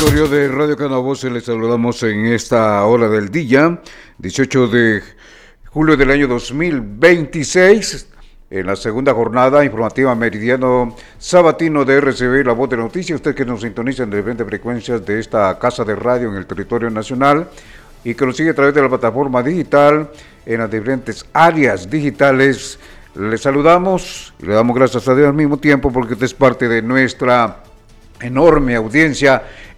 auditorio de Radio Canaboce, les saludamos en esta hora del día, 18 de julio del año 2026, en la segunda jornada informativa meridiano sabatino de RCB, La Voz de Noticias. Usted que nos sintoniza en diferentes frecuencias de esta casa de radio en el territorio nacional y que nos sigue a través de la plataforma digital en las diferentes áreas digitales, le saludamos y le damos gracias a Dios al mismo tiempo porque usted es parte de nuestra enorme audiencia